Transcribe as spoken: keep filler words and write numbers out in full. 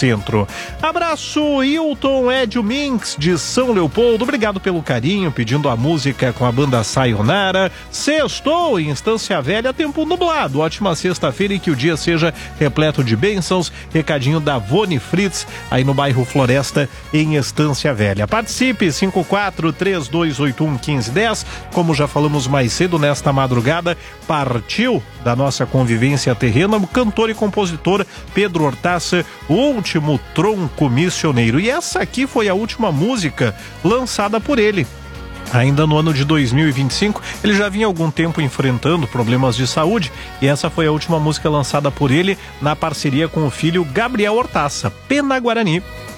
Centro. Abraço, Hilton Edio Minx, de São Leopoldo. Obrigado pelo carinho, pedindo a música com a banda Sayonara. Sextou em Estância Velha, tempo nublado. Ótima sexta-feira e que o dia seja repleto de bênçãos. Recadinho da Vone Fritz, aí no bairro Floresta, em Estância Velha. Participe, cinco quatro três dois oito um um cinco um zero. Como já falamos mais cedo nesta madrugada, partiu da nossa convivência terrena o cantor e compositor Pedro Hortaça, o último tronco missioneiro. E essa aqui foi a última música lançada por ele. Ainda no ano de dois mil e vinte e cinco, ele já vinha há algum tempo enfrentando problemas de saúde e essa foi a última música lançada por ele na parceria com o filho Gabriel Hortaça, Pena Guarani.